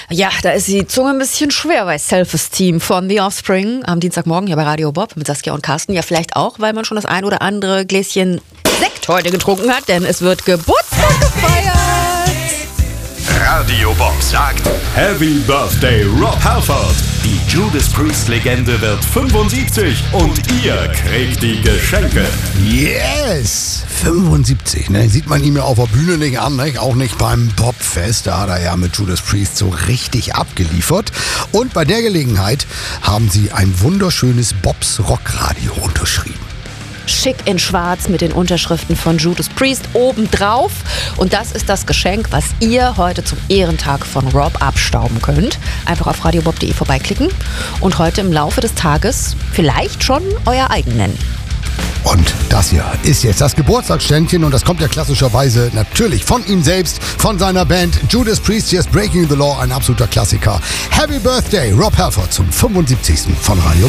Ja, da ist die Zunge ein bisschen schwer bei Self-Esteem von The Offspring am Dienstagmorgen hier bei Radio Bob mit Saskia und Carsten. Ja, vielleicht auch, weil man schon das ein oder andere Gläschen Sekt heute getrunken hat, denn es wird Geburtstag gefeiert. Radio Bob sagt Happy Birthday Rob Halford. Die Judas Priest-Legende wird 75 und ihr kriegt die Geschenke. Yes! 75, ne? Sieht man ihm ja auf der Bühne nicht an, ne? Auch nicht beim Bobfest. Da hat er ja mit Judas Priest so richtig abgeliefert. Und bei der Gelegenheit haben sie ein wunderschönes Bobs Rockradio unterschrieben. Schick in schwarz mit den Unterschriften von Judas Priest obendrauf. Und das ist das Geschenk, was ihr heute zum Ehrentag von Rob abstauben könnt. Einfach auf radiobob.de vorbeiklicken und heute im Laufe des Tages vielleicht schon euer eigen nennen. Und das hier ist jetzt das Geburtstagsständchen und das kommt ja klassischerweise natürlich von ihm selbst, von seiner Band Judas Priest, Just Breaking the Law, ein absoluter Klassiker. Happy Birthday, Rob Halford zum 75. von Radio